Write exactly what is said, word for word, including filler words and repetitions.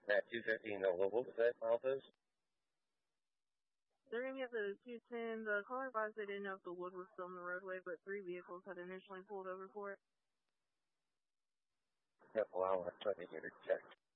At two fifteen, uh, what was that, Malthus? They're going to get the two ten. The caller advised they didn't know if the wood was still in the roadway, but three vehicles had initially pulled over for it. Yep, well, I'm trying to get it checked.